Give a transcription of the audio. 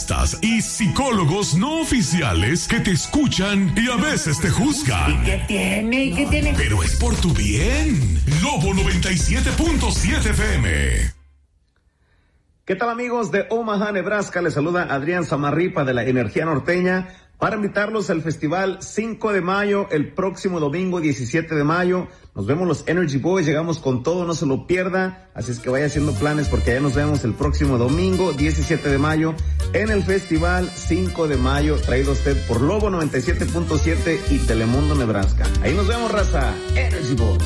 psicoanalistas y psicólogos no oficiales que te escuchan y a veces te juzgan. ¿Y qué tiene? ¿Qué tiene? Pero es por tu bien. Lobo 97.7 FM. ¿Qué tal, amigos de Omaha, Nebraska? Les saluda Adrián Zamarripa de la Energía Norteña para invitarlos al Festival 5 de mayo, el próximo domingo 17 de mayo. Nos vemos los Energy Boys, llegamos con todo, no se lo pierda. Así es que vaya haciendo planes porque ya nos vemos el próximo domingo 17 de mayo en el Festival 5 de mayo, traído a usted por Lobo 97.7 y Telemundo Nebraska. Ahí nos vemos, raza. Energy Boys.